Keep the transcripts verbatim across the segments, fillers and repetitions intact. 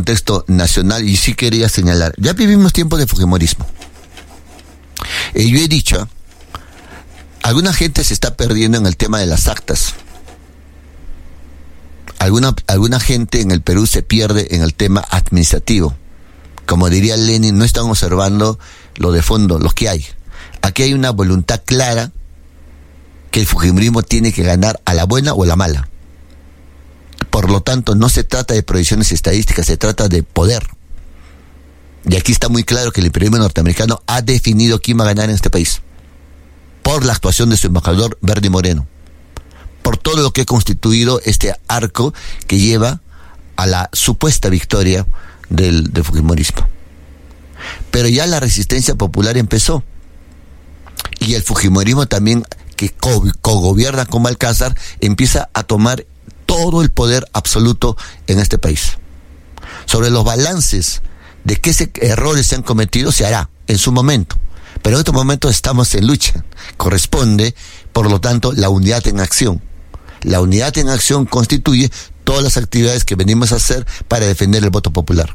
contexto nacional, y sí quería señalar, ya vivimos tiempos de fujimorismo. Eh, yo he dicho, alguna gente se está perdiendo en el tema de las actas. Alguna, alguna gente en el Perú se pierde en el tema administrativo. Como diría Lenin, no están observando lo de fondo, lo que hay. Aquí hay una voluntad clara que el fujimorismo tiene que ganar a la buena o a la mala. Por lo tanto, no se trata de proyecciones estadísticas, se trata de poder. Y aquí está muy claro que el imperialismo norteamericano ha definido quién va a ganar en este país. Por la actuación de su embajador Bernie Moreno. Por todo lo que ha constituido este arco que lleva a la supuesta victoria del, del fujimorismo. Pero ya la resistencia popular empezó. Y el fujimorismo también, que cogobierna con Balcázar, empieza a tomar todo el poder absoluto en este país. Sobre los balances de qué se, errores se han cometido se hará en su momento. Pero en este momento estamos en lucha. Corresponde, por lo tanto, la unidad en acción. La unidad en acción constituye todas las actividades que venimos a hacer para defender el voto popular.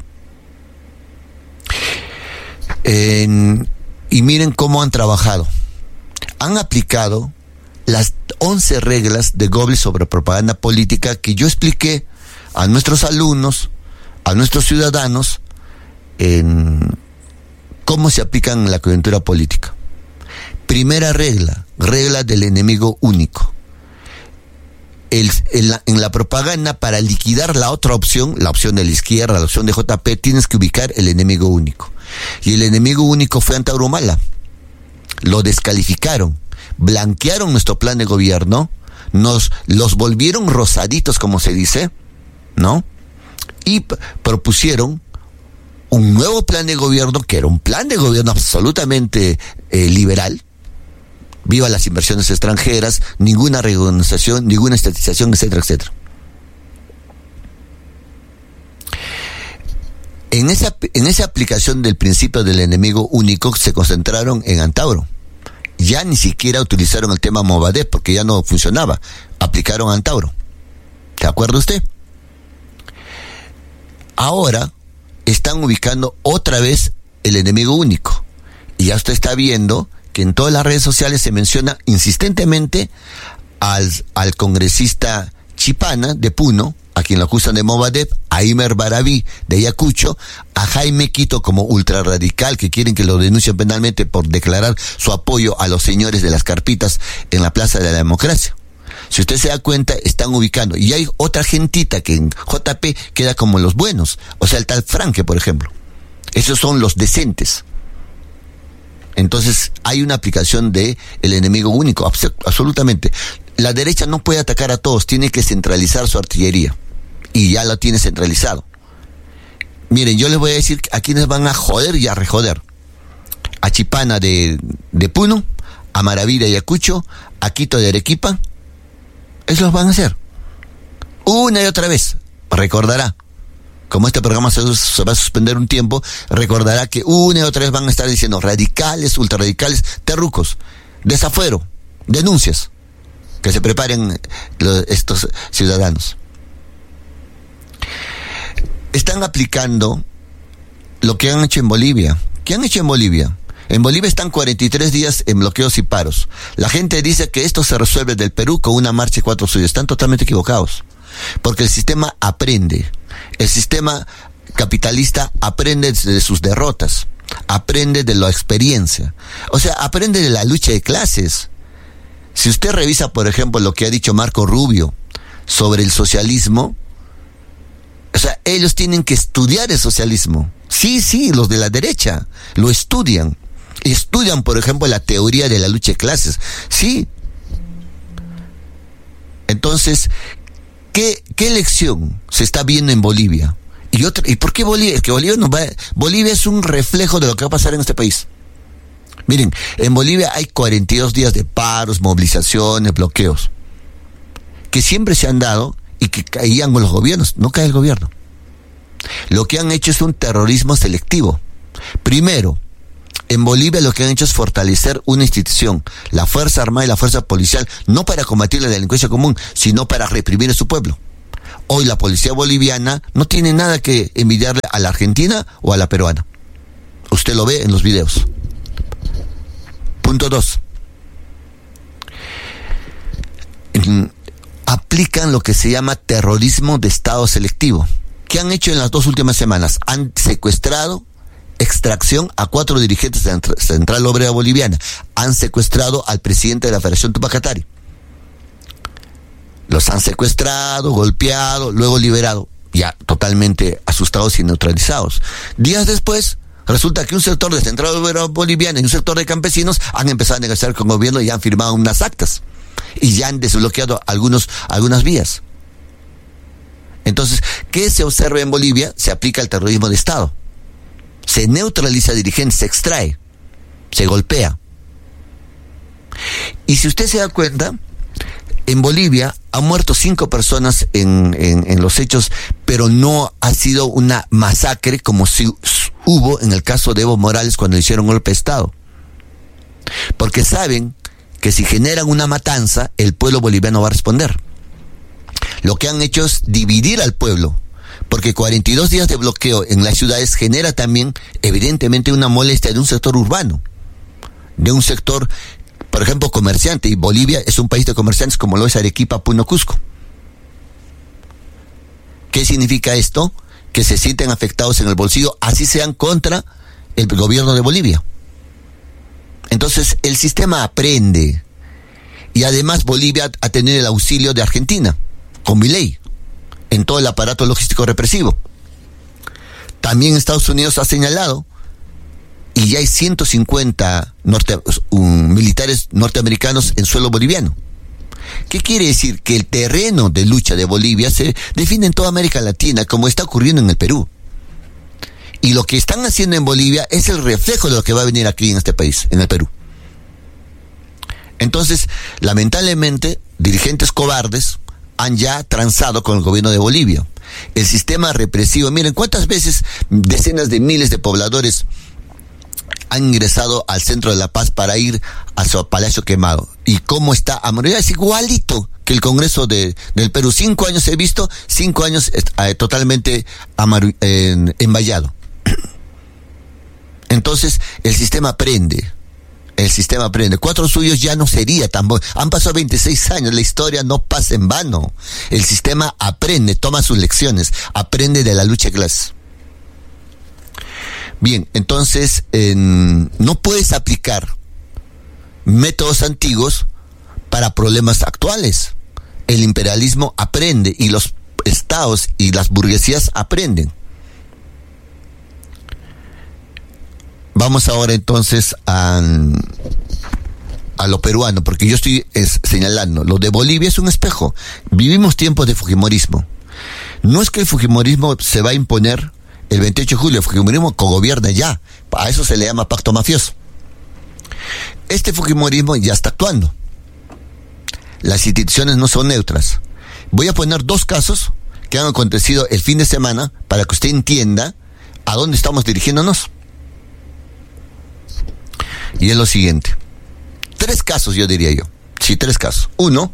En, y miren cómo han trabajado. Han aplicado las once reglas de Goebbels sobre propaganda política que yo expliqué a nuestros alumnos, a nuestros ciudadanos, en cómo se aplican en la coyuntura política. Primera regla, regla del enemigo único. El, en, la, en la propaganda, para liquidar la otra opción, la opción de la izquierda, la opción de J P, tienes que ubicar el enemigo único. Y el enemigo único fue Antauro Humala. Lo descalificaron, blanquearon nuestro plan de gobierno, nos los volvieron rosaditos, como se dice, ¿no? Y p- propusieron un nuevo plan de gobierno, que era un plan de gobierno absolutamente eh, liberal. Viva las inversiones extranjeras, ninguna regularización, ninguna estatización, etcétera, etcétera. En esa, en esa aplicación del principio del enemigo único se concentraron en Antauro. Ya ni siquiera utilizaron el tema Movadef porque ya no funcionaba. Aplicaron a Antauro. ¿De acuerdo usted? Ahora están ubicando otra vez el enemigo único. Y ya usted está viendo que en todas las redes sociales se menciona insistentemente al, al congresista Chipana de Puno, a quien lo acusan de Movadef, a Imer Baraví de Ayacucho, a Jaime Quito como ultrarradical, que quieren que lo denuncien penalmente por declarar su apoyo a los señores de las carpitas en la Plaza de la Democracia. Si usted se da cuenta, están ubicando. Y hay otra gentita que en J P queda como los buenos. O sea, el tal Franque, por ejemplo. Esos son los decentes. Entonces, hay una aplicación de el enemigo único, abs- absolutamente. La derecha no puede atacar a todos, tiene que centralizar su artillería. Y ya lo tiene centralizado. Miren, yo les voy a decir a quienes van a joder y a rejoder. A Chipana de, de Puno, a Maraví de Ayacucho, a Quito de Arequipa. Eso los van a hacer. Una y otra vez. Recordará. Como este programa se, se va a suspender un tiempo, recordará que una y otra vez van a estar diciendo radicales, ultrarradicales, terrucos, desafuero, denuncias. Que se preparen los, estos ciudadanos. Están aplicando lo que han hecho en Bolivia. ¿Qué han hecho en Bolivia? En Bolivia están cuarenta y tres días en bloqueos y paros. La gente dice que esto se resuelve del Perú con una marcha y cuatro suyos. Están totalmente equivocados. Porque el sistema aprende. El sistema capitalista aprende de sus derrotas. Aprende de la experiencia. O sea, aprende de la lucha de clases. Si usted revisa, por ejemplo, lo que ha dicho Marco Rubio sobre el socialismo, o sea, ellos tienen que estudiar el socialismo. Sí, sí, los de la derecha lo estudian. Estudian, por ejemplo, la teoría de la lucha de clases. Sí. Entonces, ¿qué, qué lección se está viendo en Bolivia? Y otra, ¿y por qué Bolivia? Es que Bolivia no va, Bolivia es un reflejo de lo que va a pasar en este país. Miren, en Bolivia hay cuarenta y dos días de paros, movilizaciones, bloqueos, que siempre se han dado y que caían los gobiernos. No cae el gobierno. Lo que han hecho es un terrorismo selectivo. Primero, en Bolivia lo que han hecho es fortalecer una institución, la Fuerza Armada y la Fuerza Policial, no para combatir la delincuencia común, sino para reprimir a su pueblo. hoy la policía boliviana no tiene nada que envidiarle a la argentina o a la peruana. Usted lo ve en los videos. Punto dos. Aplican lo que se llama terrorismo de Estado selectivo. ¿Qué han hecho en las dos últimas semanas? Han secuestrado, extracción a cuatro dirigentes de la Central Obrera Boliviana. Han secuestrado al presidente de la Federación Tupac Katari. Los han secuestrado, golpeado, luego liberado, ya totalmente asustados y neutralizados. Días después, resulta que un sector de Central Obrera Boliviana y un sector de campesinos han empezado a negociar con el gobierno y han firmado unas actas. Y ya han desbloqueado algunos, algunas vías. Entonces, ¿qué se observa en Bolivia? Se aplica el terrorismo de Estado. Se neutraliza a dirigentes, se extrae, se golpea. Y si usted se da cuenta, en Bolivia han muerto cinco personas en, en, en los hechos, pero no ha sido una masacre como si hubo en el caso de Evo Morales cuando hicieron golpe de Estado. Porque saben que si generan una matanza, el pueblo boliviano va a responder. Lo que han hecho es dividir al pueblo, porque cuarenta y dos días de bloqueo en las ciudades genera también, evidentemente, una molestia de un sector urbano, de un sector, por ejemplo, comerciante, y Bolivia es un país de comerciantes como lo es Arequipa, Puno, Cusco. ¿Qué significa esto? Que se sienten afectados en el bolsillo, así sean contra el gobierno de Bolivia. Entonces, el sistema aprende. Y además Bolivia ha tenido el auxilio de Argentina, con Milei, en todo el aparato logístico represivo. También Estados Unidos ha señalado, y ya hay ciento cincuenta norte, um, militares norteamericanos en suelo boliviano. ¿Qué quiere decir? Que el terreno de lucha de Bolivia se define en toda América Latina, como está ocurriendo en el Perú. Y lo que están haciendo en Bolivia es el reflejo de lo que va a venir aquí en este país, en el Perú. Entonces, lamentablemente, dirigentes cobardes han ya transado con el gobierno de Bolivia. El sistema represivo, miren, ¿cuántas veces decenas de miles de pobladores han ingresado al centro de La Paz para ir a su palacio quemado? ¿Y cómo está? Es igualito que el Congreso de, del Perú. Cinco años he visto, cinco años eh, totalmente amaru- eh, envallado. Entonces, el sistema aprende. El sistema aprende. Cuatro suyos ya no sería tan bueno. Han pasado veintiséis años, la historia no pasa en vano. El sistema aprende, toma sus lecciones, aprende de la lucha de clases. Bien, entonces, eh, no puedes aplicar métodos antiguos para problemas actuales. El imperialismo aprende y los estados y las burguesías aprenden. Vamos ahora entonces a, a lo peruano, porque yo estoy es, señalando, lo de Bolivia es un espejo. Vivimos tiempos de fujimorismo. No es que el fujimorismo se va a imponer el veintiocho de julio, el fujimorismo cogobierna ya. A eso se le llama pacto mafioso. Este fujimorismo ya está actuando. Las instituciones no son neutras. Voy a poner dos casos que han acontecido el fin de semana para que usted entienda a dónde estamos dirigiéndonos. Y es lo siguiente. Tres casos, yo diría yo. Sí, tres casos. Uno,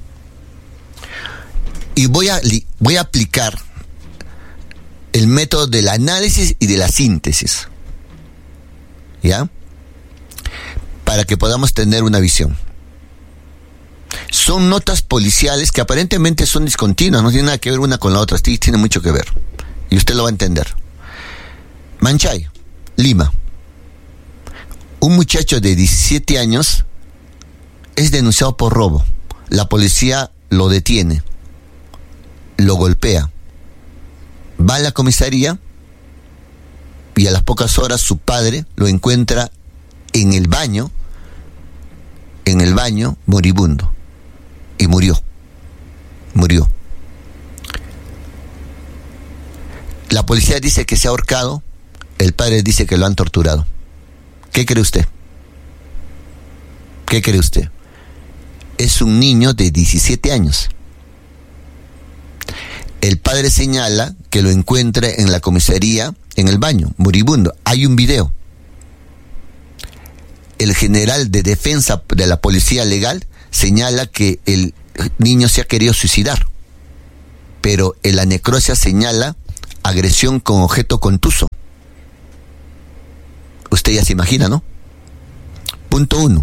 y voy a, voy a aplicar el método del análisis y de la síntesis. ¿Ya? Para que podamos tener una visión. Son notas policiales que aparentemente son discontinuas, no tienen nada que ver una con la otra, sí, tiene mucho que ver. Y usted lo va a entender. Manchay, Lima. Un muchacho de diecisiete años es denunciado por robo. La policía lo detiene, lo golpea, va a la comisaría y a las pocas horas su padre lo encuentra en el baño, en el baño moribundo, y murió, murió. La policía dice que se ha ahorcado, el padre dice que lo han torturado. ¿Qué cree usted? ¿Qué cree usted? Es un niño de diecisiete años. El padre señala que lo encuentra en la comisaría, en el baño, moribundo. Hay un video. El general de defensa de la policía legal señala que el niño se ha querido suicidar. pero en la necropsia señala agresión con objeto contuso. Usted ya se imagina, ¿no? Punto uno.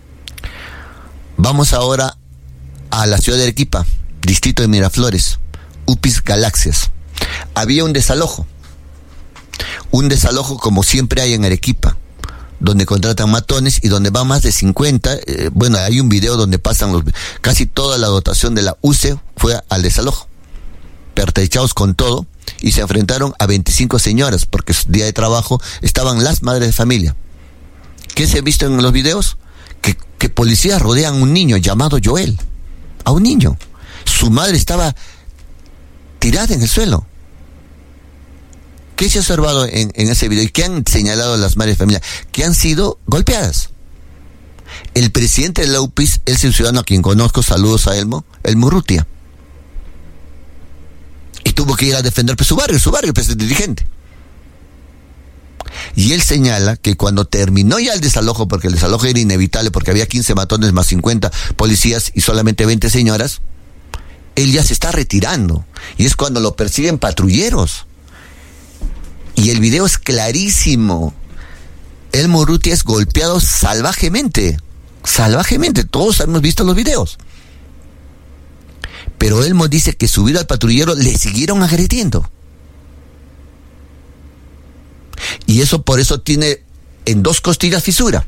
Vamos ahora a la ciudad de Arequipa, distrito de Miraflores, Upis Galaxias. Había un desalojo. Un desalojo como siempre hay en Arequipa, donde contratan matones y donde van más de cincuenta. Eh, bueno, hay un video donde pasan los... Casi toda la dotación de la U C E fue al desalojo, pertrechados con todo, y se enfrentaron a veinticinco señoras, porque su día de trabajo estaban las madres de familia. ¿Qué se ha visto en los videos? Que, que policías rodean a un niño llamado Joel, a un niño. Su madre estaba tirada en el suelo. ¿Qué se ha observado en, en ese video? ¿Y qué han señalado las madres de familia? Que han sido golpeadas. El presidente de la U P I S, el ciudadano a quien conozco, saludos a Elmo, Elmo Urrutia. Y tuvo que ir a defender pues, su barrio, su barrio, pues, dirigente. Y él señala que cuando terminó ya el desalojo, porque el desalojo era inevitable, porque había quince matones más cincuenta policías y solamente veinte señoras, él ya se está retirando. Y es cuando lo persiguen patrulleros. Y el video es clarísimo. Elmo Urrutia es golpeado salvajemente. Salvajemente. Todos hemos visto los videos. Pero Elmo dice que subido al patrullero le siguieron agrediendo. Y eso por eso tiene en dos costillas fisura.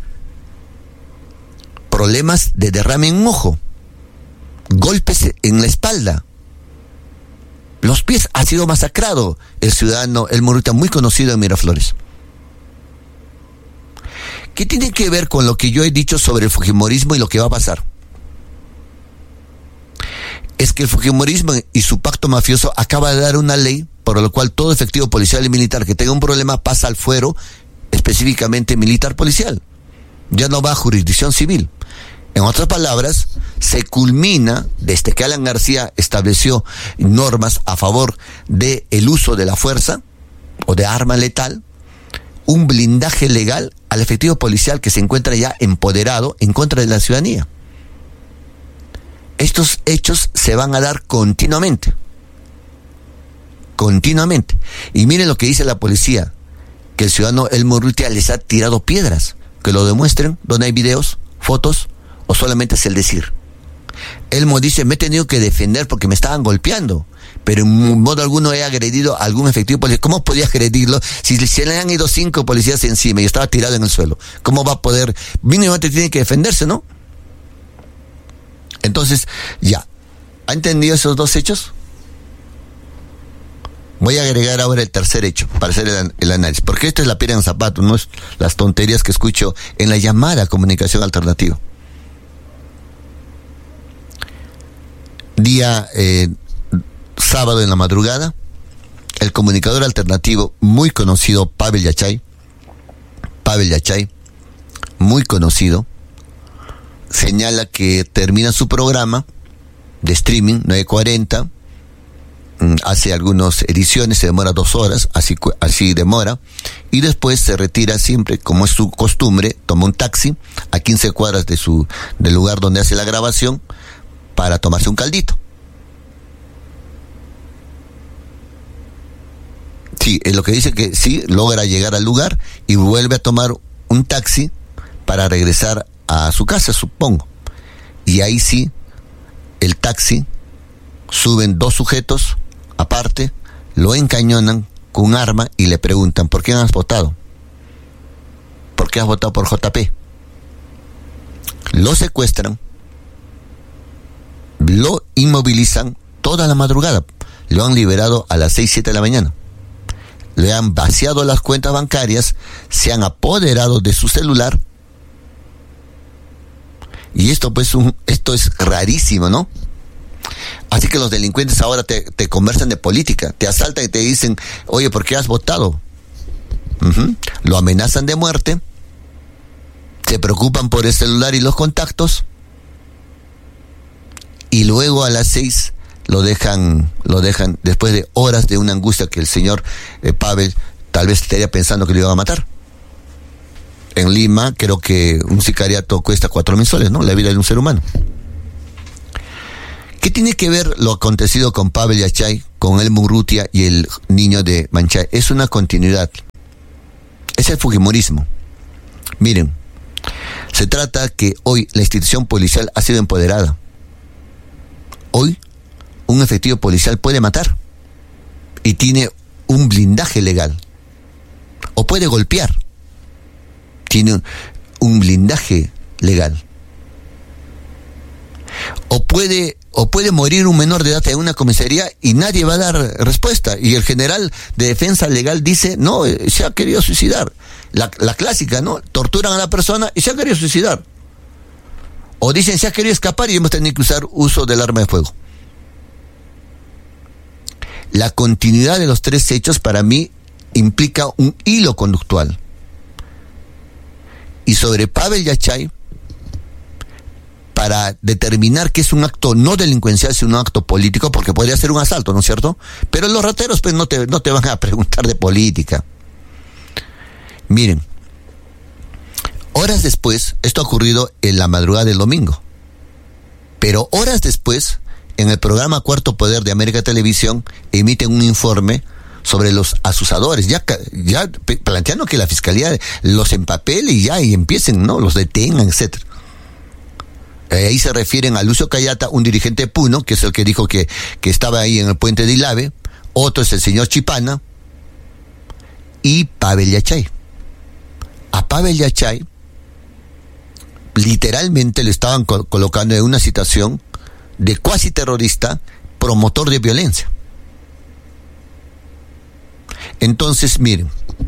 Problemas de derrame en un ojo. Golpes en la espalda. Los pies. Ha sido masacrado el ciudadano Elmo Urrutia, muy conocido en Miraflores. ¿Qué tiene que ver con lo que yo he dicho sobre el fujimorismo y lo que va a pasar? Es que el fujimorismo y su pacto mafioso acaba de dar una ley por la cual todo efectivo policial y militar que tenga un problema pasa al fuero, específicamente militar policial. Ya no va a jurisdicción civil. En otras palabras, se culmina, desde que Alan García estableció normas a favor del uso de la fuerza o de arma letal, un blindaje legal al efectivo policial que se encuentra ya empoderado en contra de la ciudadanía. Estos hechos se van a dar continuamente. Continuamente. Y miren lo que dice la policía, que el ciudadano Elmo Urrutia les ha tirado piedras. Que lo demuestren, donde hay videos, fotos, o solamente es el decir. Elmo dice, me he tenido que defender porque me estaban golpeando, pero en modo alguno he agredido a algún efectivo policial. ¿Cómo podía agredirlo si se le han ido cinco policías encima y estaba tirado en el suelo? ¿Cómo va a poder? Mínimamente tiene que defenderse, ¿no? Entonces, ya, ¿ha entendido esos dos hechos? Voy a agregar ahora el tercer hecho para hacer el, el análisis, porque esto es la piedra en el zapato, no es las tonterías que escucho en la llamada comunicación alternativa. Día eh, sábado en la madrugada, el comunicador alternativo muy conocido, Pavel Yachay, Pavel Yachay, muy conocido, señala que termina su programa de streaming, nueve cuarenta, hace algunas ediciones, se demora dos horas, así, así demora, y después se retira siempre, como es su costumbre, toma un taxi a quince cuadras de su, del lugar donde hace la grabación, para tomarse un caldito. Sí, es lo que dice, que sí, logra llegar al lugar y vuelve a tomar un taxi para regresar a su casa, supongo. Y ahí sí, el taxi, suben dos sujetos aparte, lo encañonan con un arma y le preguntan, ¿por qué has votado? ¿Por qué has votado por J P? Lo secuestran, lo inmovilizan toda la madrugada, lo han liberado a las seis, siete de la mañana. Le han vaciado las cuentas bancarias, se han apoderado de su celular. Y esto pues un, esto es rarísimo, ¿no? Así que los delincuentes ahora te, te conversan de política, te asaltan y te dicen, oye, ¿por qué has votado? Uh-huh. Lo amenazan de muerte, se preocupan por el celular y los contactos, y luego a las seis lo dejan, lo dejan después de horas de una angustia que el señor eh, Pavel tal vez estaría pensando que lo iban a matar. En Lima creo que un sicariato cuesta cuatro mil soles, ¿no? La vida de un ser humano. ¿Qué tiene que ver lo acontecido con Pavel Yachay, con Elmo Urrutia y el niño de Manchay? Es una continuidad. Es el fujimorismo. Miren, se trata que hoy la institución policial ha sido empoderada. Hoy un efectivo policial puede matar y tiene un blindaje legal. O puede golpear. Tiene un, un blindaje legal. O puede, o puede morir un menor de edad en una comisaría y nadie va a dar respuesta. Y el general de defensa legal dice, no, se ha querido suicidar. La, la clásica, ¿no? Torturan a la persona y se ha querido suicidar. O dicen, se ha querido escapar y hemos tenido que usar uso del arma de fuego. La continuidad de los tres hechos para mí implica un hilo conductual. Y sobre Pavel Yachay, para determinar que es un acto no delincuencial, sino un acto político, porque podría ser un asalto, ¿no es cierto? Pero los rateros pues no te, no te van a preguntar de política. Miren, horas después, esto ha ocurrido en la madrugada del domingo, pero horas después, en el programa Cuarto Poder de América Televisión, emiten un informe sobre los asusadores, ya, ya planteando que la fiscalía los empapele y ya, y empiecen, ¿no? Los detengan, etcétera. Ahí se refieren a Lucio Cayata, un dirigente puno, que es el que dijo que, que estaba ahí en el puente de Ilave. Otro es el señor Chipana. Y Pavel Yachay. A Pavel Yachay, literalmente le estaban co- colocando en una situación de cuasi terrorista, promotor de violencia. Entonces, miren,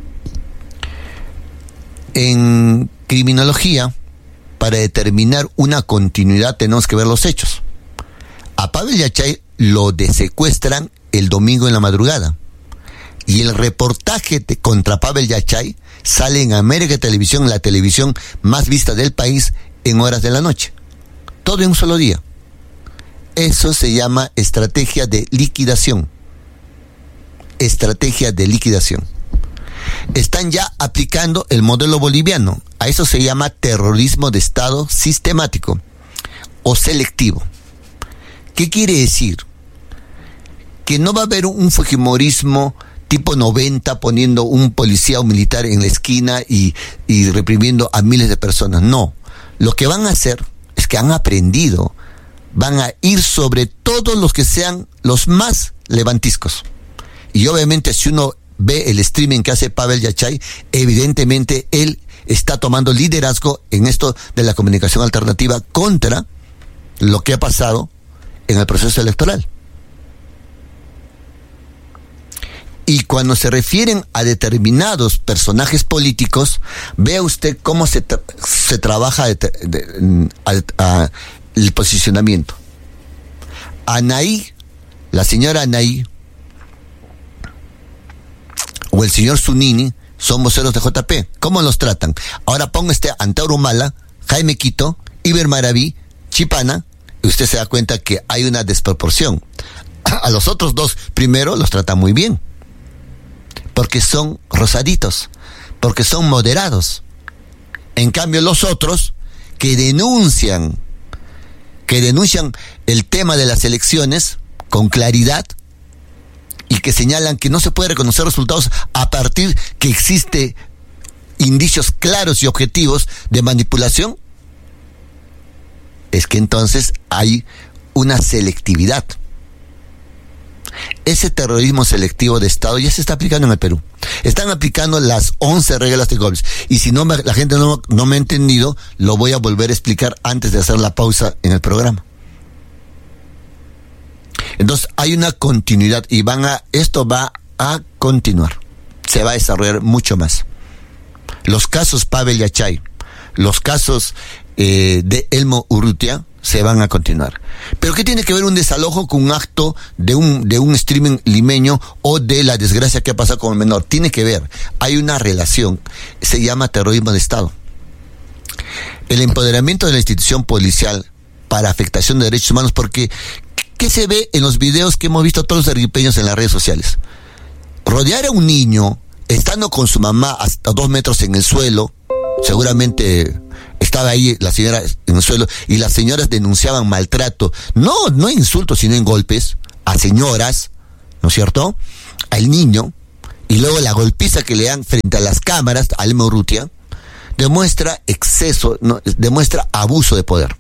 en criminología, para determinar una continuidad tenemos que ver los hechos. A Pavel Yachay lo desecuestran el domingo en la madrugada. Y el reportaje de, contra Pavel Yachay sale en América Televisión, la televisión más vista del país, en horas de la noche. Todo en un solo día. Eso se llama estrategia de liquidación. Estrategia de liquidación. Están ya aplicando el modelo boliviano. A eso se llama terrorismo de Estado sistemático o selectivo. ¿Qué quiere decir? Que no va a haber un fujimorismo tipo noventa poniendo un policía o militar en la esquina y, y reprimiendo a miles de personas. No. Lo que van a hacer es que han aprendido, van a ir sobre todos los que sean los más levantiscos. Y obviamente si uno ve el streaming que hace Pavel Yachay, evidentemente él está tomando liderazgo en esto de la comunicación alternativa contra lo que ha pasado en el proceso electoral. Y cuando se refieren a determinados personajes políticos, vea usted cómo se, tra- se trabaja de, de, de, a, a, el posicionamiento. Anaí, la señora Anaí, o el señor Zunini, son voceros de J P. ¿Cómo los tratan? Ahora ponga este Antauro Humala, Jaime Quito, Iber Maraví, Chipana, y usted se da cuenta que hay una desproporción. A los otros dos, primero, los trata muy bien, porque son rosaditos, porque son moderados. En cambio, los otros, que denuncian, que denuncian el tema de las elecciones con claridad, y que señalan que no se puede reconocer resultados a partir que existe indicios claros y objetivos de manipulación, es que entonces hay una selectividad. Ese terrorismo selectivo de Estado ya se está aplicando en el Perú. Están aplicando las once reglas de Goebbels. Y si no me, la gente no, no me ha entendido, lo voy a volver a explicar antes de hacer la pausa en el programa. Entonces hay una continuidad y van a, esto va a continuar. Se va a desarrollar mucho más. Los casos Pavel Yachay, los casos eh, de Elmo Urrutia se van a continuar. Pero ¿qué tiene que ver un desalojo con un acto de un, de un streaming limeño o de la desgracia que ha pasado con el menor? Tiene que ver. Hay una relación. Se llama terrorismo de Estado. El empoderamiento de la institución policial para afectación de derechos humanos, porque ¿qué se ve en los videos que hemos visto todos los arequipeños en las redes sociales? Rodear a un niño, estando con su mamá hasta dos metros en el suelo, seguramente estaba ahí la señora en el suelo y las señoras denunciaban maltrato, no, no insultos, sino en golpes, a señoras, ¿no es cierto?, al niño, y luego la golpiza que le dan frente a las cámaras a Alma Urrutia, demuestra exceso, no, demuestra abuso de poder.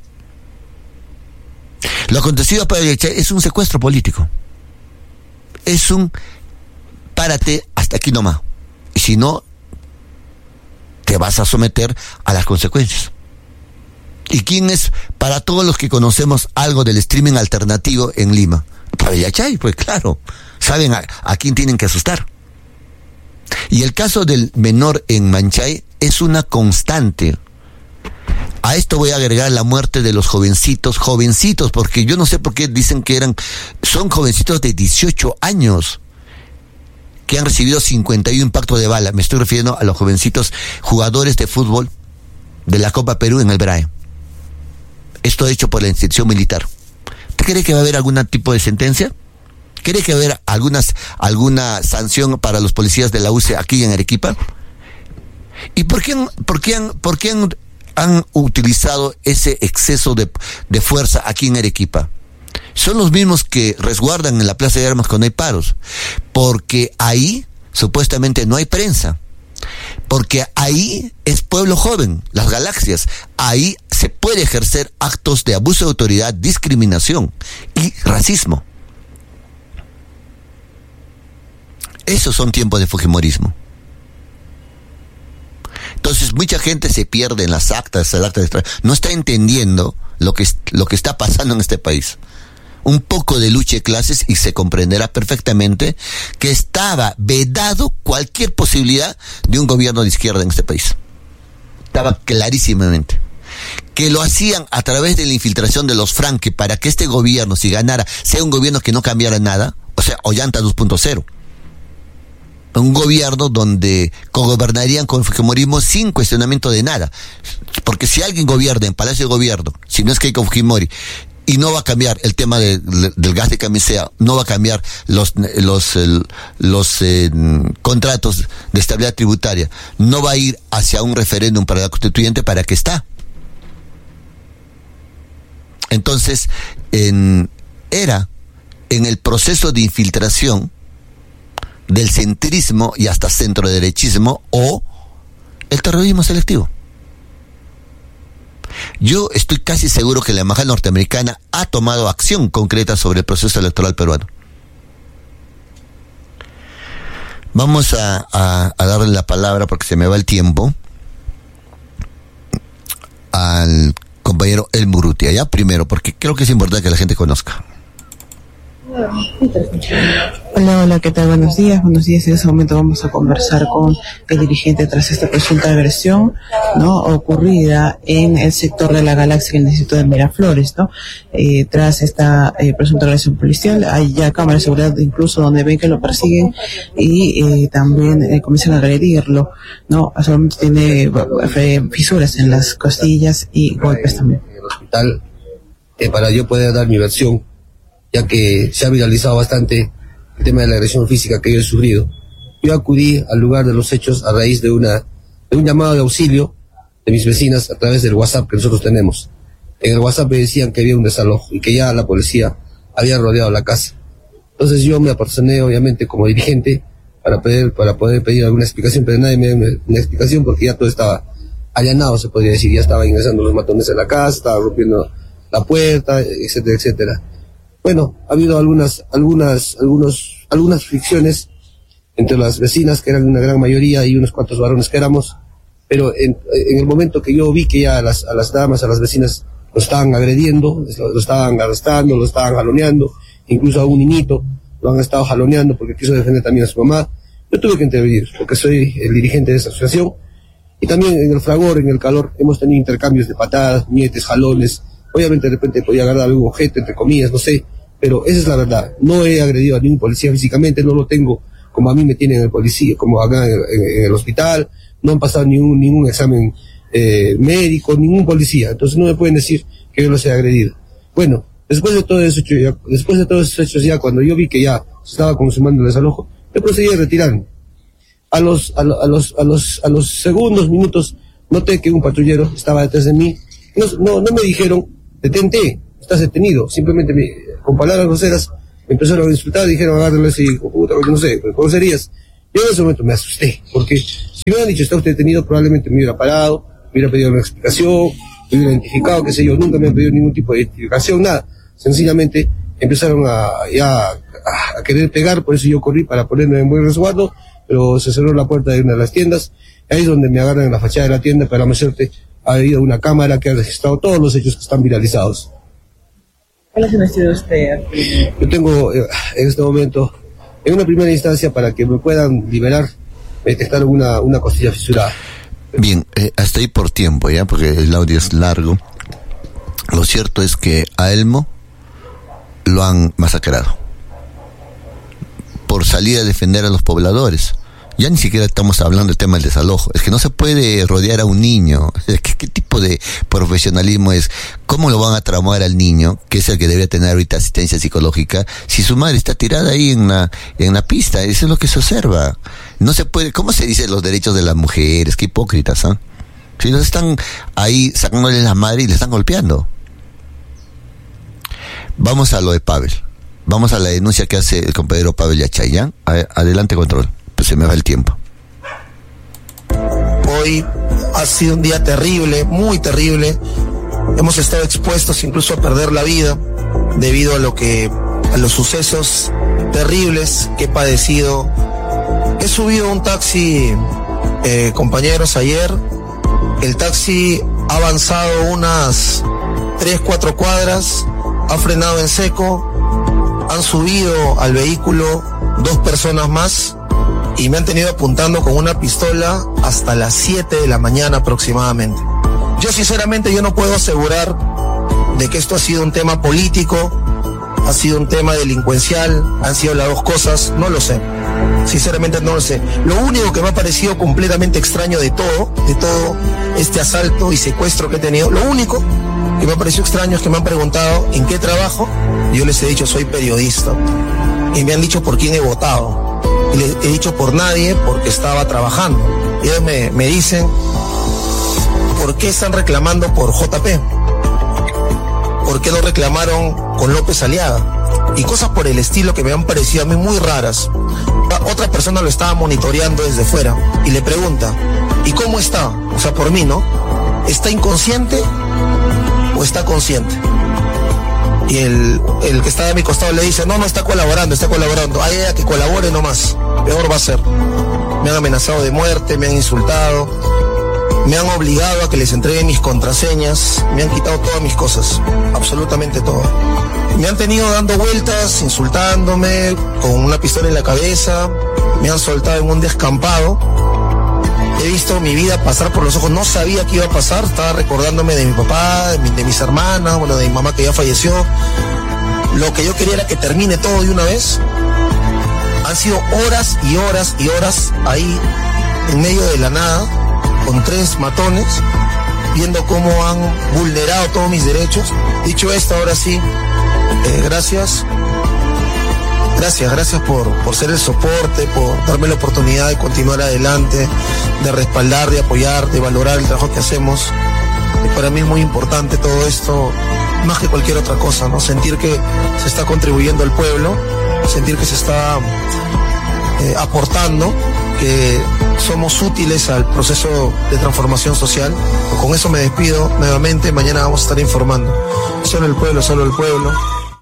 Lo acontecido a Pablo Yachay es un secuestro político. Es un párate hasta aquí nomás. Y si no, te vas a someter a las consecuencias. ¿Y quién es, para todos los que conocemos algo del streaming alternativo en Lima? Pablo Yachay, pues claro. Saben a, a quién tienen que asustar. Y el caso del menor en Manchay es una constante. A esto voy a agregar la muerte de los jovencitos, jovencitos, porque yo no sé por qué dicen que eran, son jovencitos de dieciocho años, que han recibido cincuenta y uno impactos de bala. Me estoy refiriendo a los jovencitos jugadores de fútbol de la Copa Perú en el B R A E. Esto hecho por la institución militar. ¿Usted cree que va a haber algún tipo de sentencia? ¿Cree que va a haber algunas, alguna sanción para los policías de la U C E aquí en Arequipa? ¿Y por qué han, por qué han, por qué han, han utilizado ese exceso de, de fuerza aquí en Arequipa? Son los mismos que resguardan en la Plaza de Armas cuando hay paros, porque ahí supuestamente no hay prensa, porque ahí es pueblo joven, las galaxias, ahí se puede ejercer actos de abuso de autoridad, discriminación y racismo. Esos son tiempos de fujimorismo. Entonces mucha gente se pierde en las actas, el acta de extra... no está entendiendo lo que, lo que está pasando en este país. Un poco de lucha de clases y se comprenderá perfectamente que estaba vedado cualquier posibilidad de un gobierno de izquierda en este país. Estaba clarísimamente. Que lo hacían a través de la infiltración de los Franque para que este gobierno, si ganara, sea un gobierno que no cambiara nada, o sea, Ollanta dos punto cero. Un gobierno donde cogobernarían con Fujimorismo sin cuestionamiento de nada. Porque si alguien gobierna en Palacio de Gobierno, si no es Keiko Fujimori, y no va a cambiar el tema de, de, del gas de camisea, no va a cambiar los los el, los eh, contratos de estabilidad tributaria, no va a ir hacia un referéndum para la constituyente, ¿para qué está? Entonces, en, era en el proceso de infiltración del centrismo y hasta centroderechismo o el terrorismo selectivo. Yo estoy casi seguro que la embajada norteamericana ha tomado acción concreta sobre el proceso electoral peruano. Vamos a, a, a darle la palabra, porque se me va el tiempo, al compañero Elmo Urrutia, ya primero, porque creo que es importante que la gente conozca. Hola, hola, ¿qué tal? Buenos días, buenos días. En este momento vamos a conversar con el dirigente tras esta presunta agresión, ¿no?, ocurrida en el sector de la Galaxia, en el distrito de Miraflores, ¿no? Eh, tras esta eh, presunta agresión policial, hay ya cámaras de seguridad incluso donde ven que lo persiguen y eh, también eh, comienzan a agredirlo, ¿no? Solamente tiene eh, fisuras en las costillas y golpes también. En el hospital, eh, para yo poder dar mi versión, ya que se ha viralizado bastante el tema de la agresión física que yo he sufrido. Yo acudí al lugar de los hechos a raíz de una de un llamado de auxilio de mis vecinas a través del WhatsApp que nosotros tenemos. En el WhatsApp me decían que había un desalojo y que ya la policía había rodeado la casa. Entonces yo me apersoné, obviamente, como dirigente para poder, para poder pedir alguna explicación, pero nadie me dio una, una explicación porque ya todo estaba allanado, se podría decir. Ya estaban ingresando los matones en la casa, estaba rompiendo la puerta, etcétera, etcétera. Bueno, ha habido algunas, algunas, algunos, algunas fricciones entre las vecinas, que eran una gran mayoría, y unos cuantos varones que éramos, pero en, en el momento que yo vi que ya a las, a las damas, a las vecinas, lo estaban agrediendo, lo, lo estaban arrestando, lo estaban jaloneando, incluso a un niñito lo han estado jaloneando porque quiso defender también a su mamá, yo tuve que intervenir, porque soy el dirigente de esa asociación, y también en el fragor, en el calor, hemos tenido intercambios de patadas, puñetes, jalones. Obviamente de repente podía agarrar algún objeto, entre comillas, no sé, pero esa es la verdad. No he agredido a ningún policía físicamente, no lo tengo como a mí me tienen en el policía, como acá en, en, en el hospital, no han pasado ningún, ningún examen eh, médico, ningún policía, entonces no me pueden decir que yo los he agredido. Bueno, después de todo eso, ya, después de todos esos hechos ya, cuando yo vi que ya se estaba consumando el desalojo, yo procedí a retirarme. A los, a, lo, a los, a los, a los segundos, minutos, noté que un patrullero estaba detrás de mí. No, no, no me dijeron, detente, estás detenido. Simplemente me, con palabras groseras me empezaron a insultar, dijeron, agárralo ese hijo puta, no sé, groserías. Yo en ese momento me asusté, porque si me hubieran dicho, está usted detenido, probablemente me hubiera parado, me hubiera pedido una explicación, me hubiera identificado, qué sé yo, nunca me han pedido ningún tipo de identificación, nada. Sencillamente empezaron a, ya, a, a querer pegar, por eso yo corrí para ponerme en buen resguardo, pero se cerró la puerta de una de las tiendas. Ahí es donde me agarran en la fachada de la tienda. Para la suerte ha habido una cámara que ha registrado todos los hechos que están viralizados. ¿Cuál es el estilo de usted? Yo tengo eh, en este momento, en una primera instancia, para que me puedan liberar, me detectaron una, una costilla fisurada. Bien, eh, hasta ahí por tiempo, ¿ya? Porque el audio es largo. Lo cierto es que a Elmo lo han masacrado por salir a defender a los pobladores. Ya ni siquiera estamos hablando del tema del desalojo. Es que no se puede rodear a un niño. ¿Qué, qué tipo de profesionalismo es? ¿Cómo lo van a traumar al niño, que es el que debería tener ahorita asistencia psicológica, si su madre está tirada ahí en la, en la pista? Eso es lo que se observa. No se puede. ¿Cómo se dice los derechos de las mujeres? Qué hipócritas, ¿ah? ¿eh? Si los están ahí sacándole la madre y le están golpeando. Vamos a lo de Pavel. Vamos a la denuncia que hace el compañero Pavel Yachay, ¿ya? Adelante, control. Pues se me va el tiempo. Hoy ha sido un día terrible, muy terrible. Hemos estado expuestos incluso a perder la vida debido a lo que, a los sucesos terribles que he padecido. He subido un taxi, eh, compañeros, ayer. El taxi ha avanzado unas tres, cuatro cuadras, ha frenado en seco, han subido al vehículo dos personas más y me han tenido apuntando con una pistola hasta las siete de la mañana aproximadamente. Yo sinceramente yo no puedo asegurar de que esto ha sido un tema político, ha sido un tema delincuencial, han sido las dos cosas, no lo sé. Sinceramente no lo sé. Lo único que me ha parecido completamente extraño de todo, de todo este asalto y secuestro que he tenido, lo único que me ha parecido extraño es que me han preguntado en qué trabajo. Yo les he dicho soy periodista y me han dicho por quién he votado. Y les he dicho por nadie porque estaba trabajando. Y ellos me, me dicen ¿por qué están reclamando por J P? ¿Por qué no reclamaron con López Aliaga? Y cosas por el estilo que me han parecido a mí muy raras. Otra persona lo estaba monitoreando desde fuera y le pregunta, ¿y cómo está? O sea, por mí, ¿no? ¿Está inconsciente o está consciente? Y el, el que está a mi costado le dice, no, no está colaborando, está colaborando. Hay ella que colabore nomás, peor va a ser. Me han amenazado de muerte, me han insultado, me han obligado a que les entregue mis contraseñas, me han quitado todas mis cosas, absolutamente todo. Me han tenido dando vueltas, insultándome, con una pistola en la cabeza, me han soltado en un descampado. He visto mi vida pasar por los ojos, no sabía qué iba a pasar, estaba recordándome de mi papá, de, mi, de mis hermanas, bueno, de mi mamá que ya falleció. Lo que yo quería era que termine todo de una vez. Han sido horas y horas y horas ahí, en medio de la nada, con tres matones, viendo cómo han vulnerado todos mis derechos. Dicho esto, ahora sí, eh, gracias. Gracias, gracias por, por ser el soporte, por darme la oportunidad de continuar adelante, de respaldar, de apoyar, de valorar el trabajo que hacemos. Y para mí es muy importante todo esto, más que cualquier otra cosa, ¿no? Sentir que se está contribuyendo al pueblo, sentir que se está eh, aportando, que somos útiles al proceso de transformación social. Con eso me despido nuevamente, mañana vamos a estar informando. Solo el pueblo, solo el pueblo.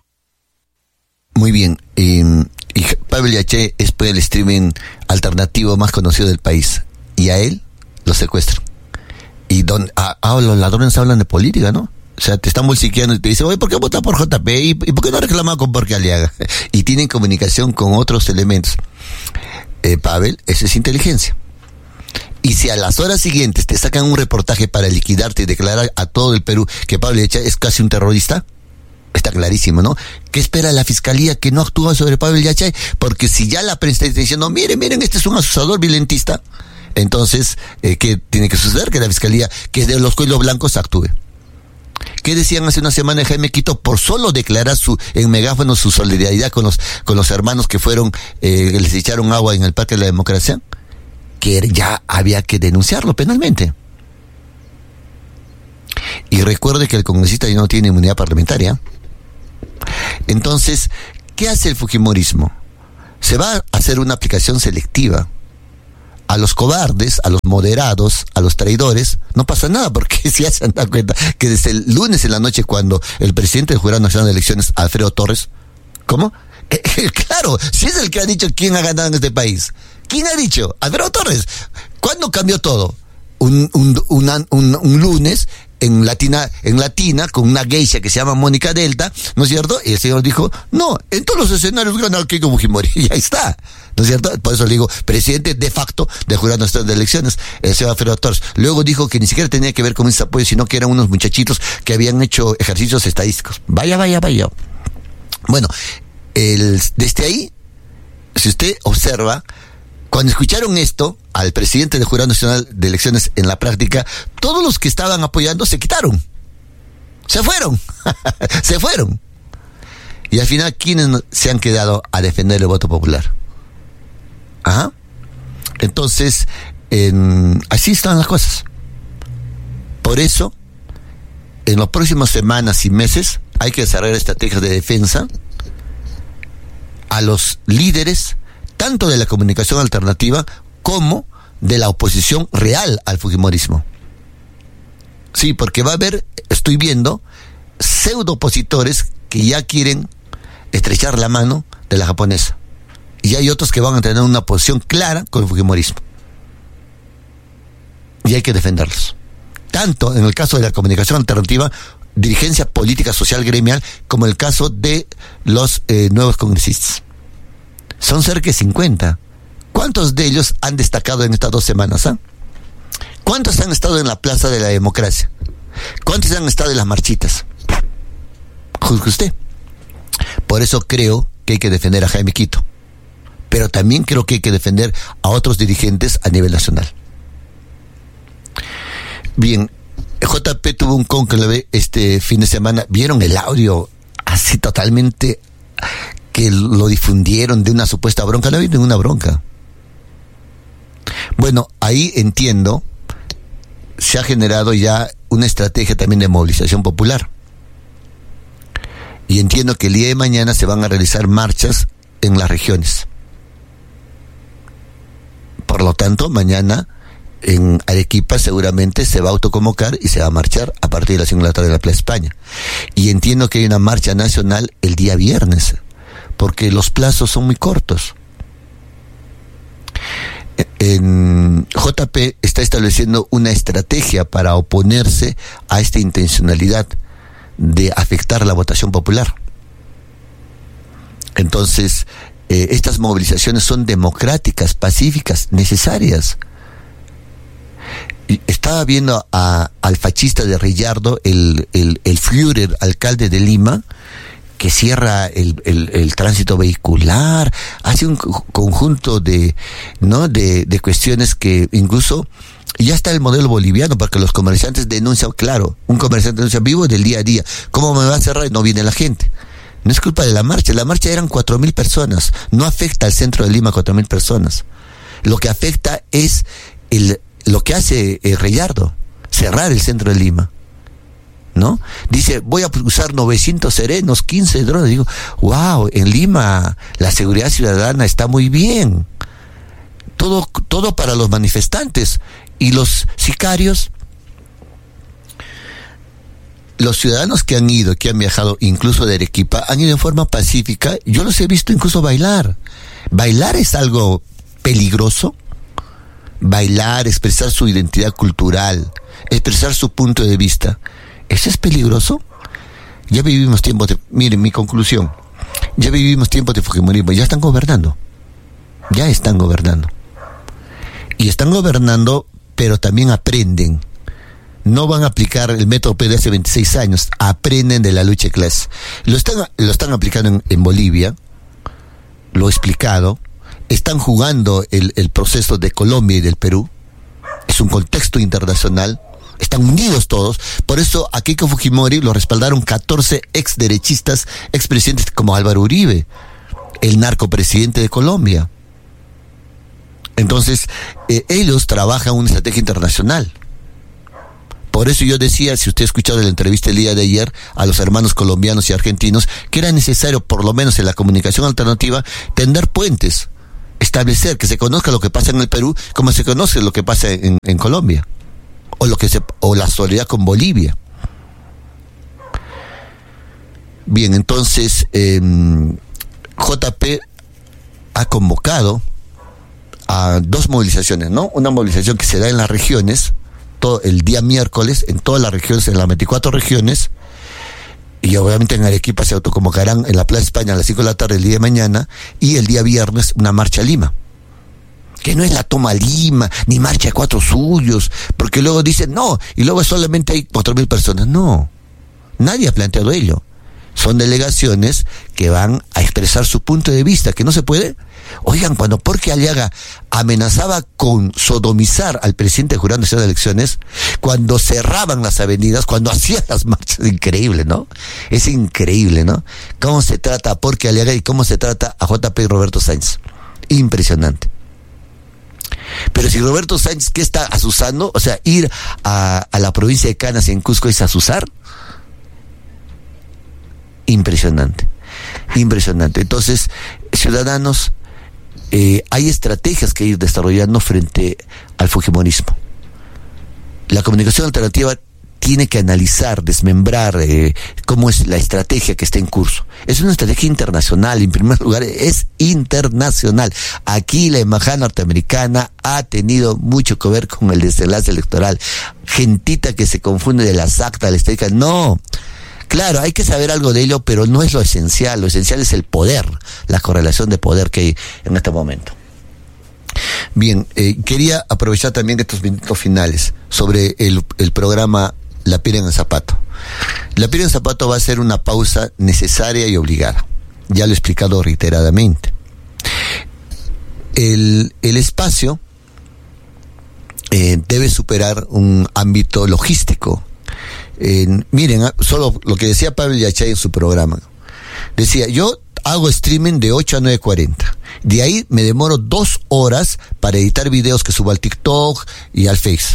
Muy bien, eh, y Pavel Yachay es el streaming alternativo más conocido del país, y a él lo secuestran. Y don, a, a los ladrones hablan de política, ¿no? O sea, te están bolsiqueando y te dicen, oye, ¿por qué votas por J P? ¿Y, y por qué no reclamas con Porque Aliaga? Y tienen comunicación con otros elementos. Eh, Pavel, eso es inteligencia. Y si a las horas siguientes te sacan un reportaje para liquidarte y declarar a todo el Perú que Pavel Yachay es casi un terrorista, está clarísimo, ¿no? ¿Qué espera la fiscalía que no actúa sobre Pavel Yachay? Porque si ya la prensa está diciendo, miren, miren, este es un acusador violentista, entonces, eh, ¿qué tiene que suceder? Que la fiscalía, que es de los cuellos blancos, actúe. ¿Qué decían hace una semana de Jaime Quito? Por solo declarar su en megáfono su solidaridad con los con los hermanos que fueron, eh, les echaron agua en el Parque de la Democracia, que ya había que denunciarlo penalmente. Y recuerde que el congresista ya no tiene inmunidad parlamentaria. Entonces, ¿qué hace el fujimorismo? Se va a hacer una aplicación selectiva. A los cobardes, a los moderados, a los traidores, no pasa nada, porque si ya se han dado cuenta que desde el lunes en la noche, cuando el presidente del Jurado Nacional de Elecciones, Alfredo Torres, ¿cómo? Eh, eh, claro, si es el que ha dicho quién ha ganado en este país. ¿Quién ha dicho? Alfredo Torres. ¿Cuándo cambió todo? Un, un, una, un, un lunes en Latina, en Latina, con una geisha que se llama Mónica Delta, ¿no es cierto? Y el señor dijo, no, en todos los escenarios gana Keiko Fujimori, y ahí está, ¿no es cierto? Por eso le digo, presidente de facto del Jurado Nacional de Elecciones, el señor Alfredo Torres. Luego dijo que ni siquiera tenía que ver con ese apoyo, sino que eran unos muchachitos que habían hecho ejercicios estadísticos. Vaya, vaya, vaya. Bueno, el, desde ahí, si usted observa, cuando escucharon esto al presidente del Jurado Nacional de Elecciones en la práctica, todos los que estaban apoyando se quitaron. Se fueron. se fueron. Y al final, ¿quiénes se han quedado a defender el voto popular? Ajá. Entonces, en, así están las cosas. Por eso, en las próximas semanas y meses, hay que desarrollar estrategias de defensa a los líderes tanto de la comunicación alternativa como de la oposición real al fujimorismo. Sí, porque va a haber, estoy viendo, pseudo opositores que ya quieren estrechar la mano de la japonesa. Y hay otros que van a tener una posición clara con el fujimorismo. Y hay que defenderlos. Tanto en el caso de la comunicación alternativa, dirigencia política, social, gremial, como en el caso de los eh, nuevos congresistas. Son cerca de cincuenta. ¿Cuántos de ellos han destacado en estas dos semanas? ¿eh? ¿Cuántos han estado en la Plaza de la Democracia? ¿Cuántos han estado en las marchitas? Juzgue usted. Por eso creo que hay que defender a Jaime Quito. Pero también creo que hay que defender a otros dirigentes a nivel nacional. Bien, J P tuvo un cónclave este fin de semana. ¿Vieron el audio así totalmente que lo difundieron de una supuesta bronca? No había ninguna bronca. Bueno, ahí entiendo, se ha generado ya una estrategia también de movilización popular. Y entiendo que el día de mañana se van a realizar marchas en las regiones. Por lo tanto, mañana en Arequipa seguramente se va a autoconvocar y se va a marchar a partir de las cinco de la tarde de la Plaza España. Y entiendo que hay una marcha nacional el día viernes, porque los plazos son muy cortos. En J P está estableciendo una estrategia para oponerse a esta intencionalidad de afectar la votación popular. Entonces, eh, estas movilizaciones son democráticas, pacíficas, necesarias. Y estaba viendo a, al fascista de Reyardo, el, el, el Führer, alcalde de Lima, que cierra el, el, el tránsito vehicular, hace un conjunto de, ¿no? de, de cuestiones que incluso ya está el modelo boliviano, porque los comerciantes denuncian, claro, un comerciante denuncia, vivo del día a día, ¿cómo me va a cerrar? No viene la gente. No es culpa de la marcha, la marcha eran cuatro mil personas, no afecta al centro de Lima cuatro mil personas. Lo que afecta es el, lo que hace eh, Reyardo, cerrar el centro de Lima. ¿No? Dice, voy a usar novecientos serenos, quince drones. Digo, wow, en Lima la seguridad ciudadana está muy bien. Todo, todo para los manifestantes. Y los sicarios, los ciudadanos que han ido, que han viajado incluso de Arequipa, han ido en forma pacífica. Yo los he visto incluso bailar. Bailar es algo peligroso. Bailar, expresar su identidad cultural, expresar su punto de vista. ¿Eso es peligroso? Ya vivimos tiempos de... Miren, mi conclusión. Ya vivimos tiempos de fujimorismo. Ya están gobernando. Ya están gobernando. Y están gobernando, pero también aprenden. No van a aplicar el método P de hace veintiséis años. Aprenden de la lucha de clase. Lo están, lo están aplicando en, en Bolivia. Lo he explicado. Están jugando el, el proceso de Colombia y del Perú. Es un contexto internacional. Están unidos todos. Por eso a Keiko Fujimori lo respaldaron catorce exderechistas, expresidentes como Álvaro Uribe, el narcopresidente de Colombia. Entonces, eh, ellos trabajan una estrategia internacional. Por Por eso yo decía, si usted ha escuchado la entrevista el día de ayer a los hermanos colombianos y argentinos, que era necesario, por lo menos en la comunicación alternativa, tender puentes, establecer que se conozca lo que pasa en el Perú como se conoce lo que pasa en, en Colombia, o lo que se, o la solidaridad con Bolivia. Bien, entonces eh, J P ha convocado a dos movilizaciones, ¿no? Una movilización que se da en las regiones, todo el día miércoles, en todas las regiones, en las veinticuatro regiones, y obviamente en Arequipa se autoconvocarán en la Plaza España a las cinco de la tarde el día de mañana, y el día viernes una marcha a Lima. Que no es la toma a Lima, ni marcha a Cuatro Suyos, porque luego dicen, no, y luego solamente hay cuatro mil personas. No, nadie ha planteado ello. Son delegaciones que van a expresar su punto de vista, que no se puede. Oigan, cuando Porky Aliaga amenazaba con sodomizar al presidente jurado nacional de elecciones, cuando cerraban las avenidas, cuando hacían las marchas, increíble, ¿no? Es increíble, ¿no? Cómo se trata a Porky Aliaga y cómo se trata a J P y Roberto Sáenz. Impresionante. Pero si Roberto Sáenz, ¿qué está azuzando? O sea, ir a, a la provincia de Canas y en Cusco es azuzar. Impresionante, impresionante. Entonces, ciudadanos, eh, hay estrategias que ir desarrollando frente al fujimorismo. La comunicación alternativa tiene que analizar, desmembrar eh, cómo es la estrategia que está en curso. Es una estrategia internacional, en primer lugar, es internacional. Aquí la embajada norteamericana ha tenido mucho que ver con el desenlace electoral. Gentita que se confunde de las actas, la estadística, no. Claro, hay que saber algo de ello, pero no es lo esencial. Lo esencial es el poder, la correlación de poder que hay en este momento. Bien, eh, quería aprovechar también estos minutos finales sobre el, el programa La Piedra en el Zapato. La Piedra en el Zapato va a ser una pausa necesaria y obligada. Ya lo he explicado reiteradamente. El, el espacio eh, debe superar un ámbito logístico. Eh, miren, solo lo que decía Pablo Yachay en su programa. Decía, yo hago streaming de ocho a nueve cuarenta. De ahí me demoro dos horas para editar videos que subo al TikTok y al Face.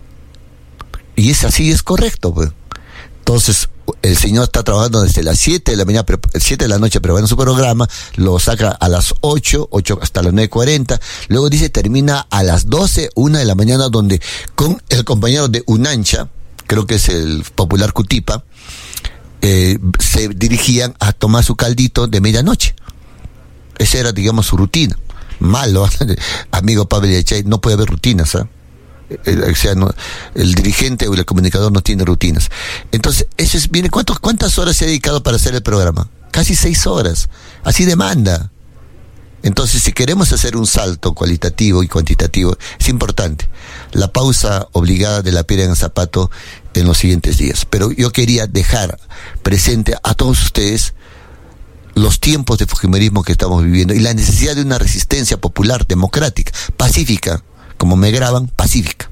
Y es así, es correcto, pues. Entonces, el señor está trabajando desde las siete de la mañana, siete de la noche, pero va en su programa, lo saca a las ocho, ocho hasta las nueve cuarenta, luego dice termina a las doce, una de la mañana, donde con el compañero de Unancha, creo que es el popular Cutipa, eh, se dirigían a tomar su caldito de medianoche. Esa era, digamos, su rutina. Malo, amigo Pablo Yachay, no puede haber rutinas, ¿eh? El, o sea, no, el dirigente o el comunicador no tiene rutinas. Entonces, eso es, viene, ¿cuántos, ¿cuántas horas se ha dedicado para hacer el programa? Casi seis horas. Así demanda. Entonces, si queremos hacer un salto cualitativo y cuantitativo, es importante la pausa obligada de La Piedra en el Zapato en los siguientes días. Pero yo quería dejar presente a todos ustedes los tiempos de fujimorismo que estamos viviendo y la necesidad de una resistencia popular, democrática, pacífica, como me graban, pacífica.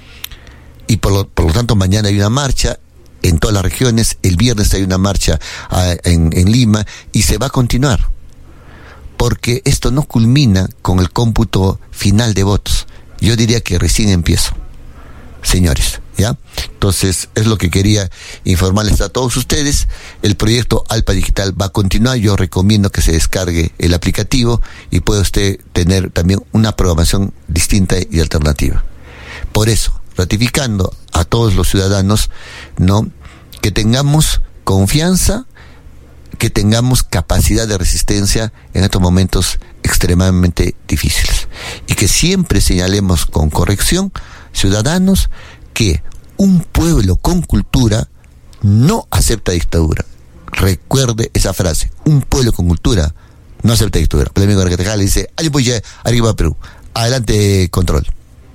Y por lo, por lo tanto, mañana hay una marcha en todas las regiones, el viernes hay una marcha uh, en, en Lima, y se va a continuar. Porque esto no culmina con el cómputo final de votos. Yo diría que recién empiezo, señores, ¿ya? Entonces, es lo que quería informarles a todos ustedes. El proyecto Alpa Digital va a continuar. Yo recomiendo que se descargue el aplicativo y pueda usted tener también una programación distinta y alternativa. Por eso, ratificando a todos los ciudadanos, ¿no?, que tengamos confianza, que tengamos capacidad de resistencia en estos momentos extremadamente difíciles. Y que siempre señalemos con corrección, ciudadanos, que un pueblo con cultura no acepta dictadura. Recuerde esa frase, un pueblo con cultura no acepta dictadura. El amigo Arquetejal le dice, arriba Perú. Adelante, control.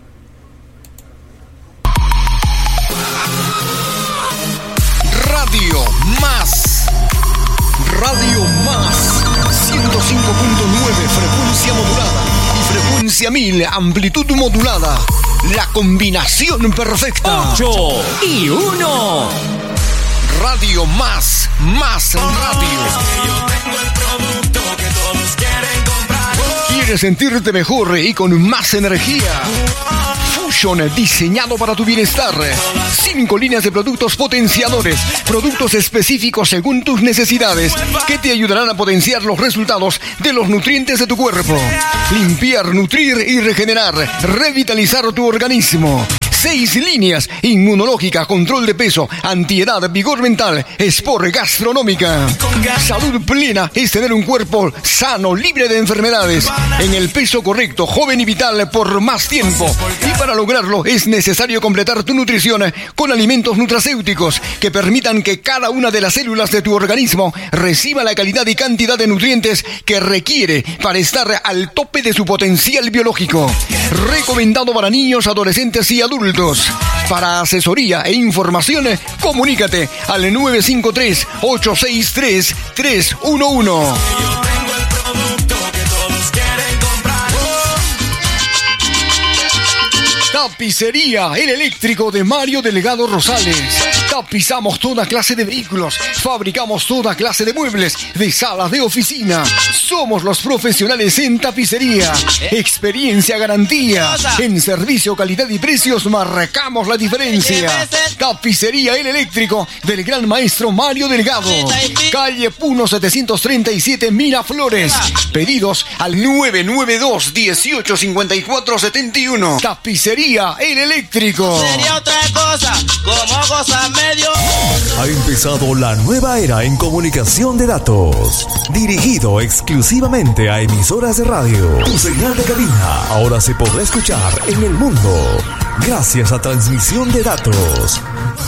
Radio Más. Radio Más, ciento cinco punto nueve, frecuencia modulada, y frecuencia mil, amplitud modulada. La combinación perfecta. ocho y uno. Radio Más, más radio. Yo tengo el producto que todos quieren comprar. ¿Quieres sentirte mejor y con más energía? Nutrition, diseñado para tu bienestar. Cinco líneas de productos potenciadores, productos específicos según tus necesidades, que te ayudarán a potenciar los resultados de los nutrientes de tu cuerpo. Limpiar, nutrir y regenerar, revitalizar tu organismo. Seis líneas: inmunológica, control de peso, antiedad, vigor mental, sport, gastronómica. Salud plena es tener un cuerpo sano, libre de enfermedades, en el peso correcto, joven y vital por más tiempo. Y para lograrlo es necesario completar tu nutrición con alimentos nutracéuticos que permitan que cada una de las células de tu organismo reciba la calidad y cantidad de nutrientes que requiere para estar al tope de su potencial biológico. Recomendado para niños, adolescentes y adultos. Para asesoría e información, comunícate al nueve cinco tres, ocho seis tres, tres uno uno. Tapicería El Eléctrico de Mario Delgado Rosales. Tapizamos toda clase de vehículos, fabricamos toda clase de muebles, de salas de oficina. Somos los profesionales en tapicería. Experiencia, garantía. En servicio, calidad y precios marcamos la diferencia. Tapicería El Eléctrico del gran maestro Mario Delgado. Calle Puno setecientos treinta y siete, Miraflores. Pedidos al nueve nueve dos, dieciocho cincuenta y cuatro setenta y uno. Tapicería El Eléctrico. Sería otra cosa, como cosa medio. Ha empezado la nueva era en comunicación de datos, dirigido exclusivamente a emisoras de radio. Tu señal de cabina ahora se podrá escuchar en el mundo gracias a transmisión de datos.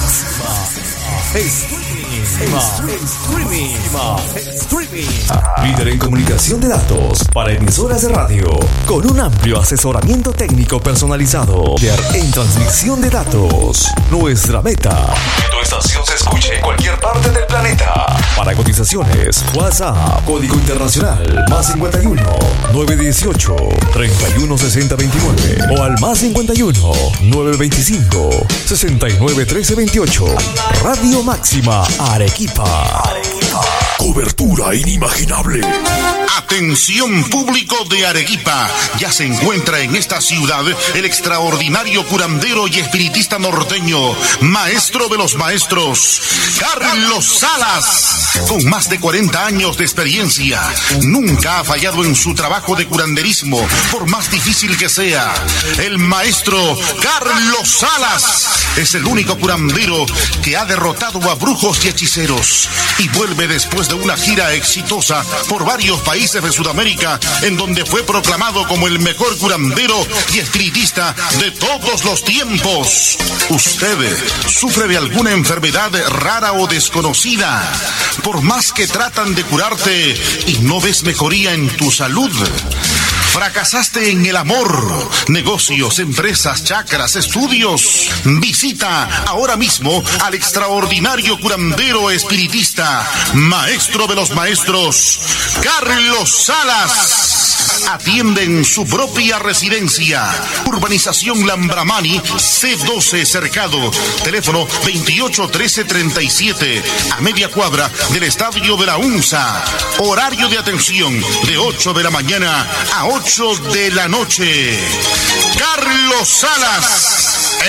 Streaming. Streaming. Líder en comunicación de datos para emisoras de radio, con un amplio asesoramiento técnico personalizado. En transmisión de datos, nuestra meta: que tu estación se escuche en cualquier parte del planeta. Para cotizaciones, WhatsApp, código internacional, más cincuenta y uno, novecientos dieciocho, treinta y uno sesenta veintinueve, o al más cincuenta y uno, novecientos veinticinco, sesenta y nueve trece veintiocho. Radio Máxima Arequipa. Arequipa. Cobertura inimaginable. Atención público de Arequipa, ya se encuentra en esta ciudad el extraordinario curandero y espiritista norteño, maestro de los maestros, Carlos Salas. Con más de cuarenta años de experiencia, nunca ha fallado en su trabajo de curanderismo, por más difícil que sea. El maestro Carlos Salas es el único curandero que ha derrotado a brujos y hechiceros y vuelve después de una gira exitosa por varios países de Sudamérica, en donde fue proclamado como el mejor curandero y espiritista de todos los tiempos. ¿Usted sufre de alguna enfermedad rara o desconocida? Por más que tratan de curarte y no ves mejoría en tu salud. ¿Fracasaste en el amor, negocios, empresas, chakras, estudios? Visita ahora mismo al extraordinario curandero espiritista, maestro de los maestros, Carlos Salas. Atiende en su propia residencia. Urbanización Lambramani, C doce Cercado. Teléfono veintiocho trece treinta y siete, a media cuadra del Estadio de la UNSA. Horario de atención de ocho de la mañana a ocho de la noche. Carlos Salas.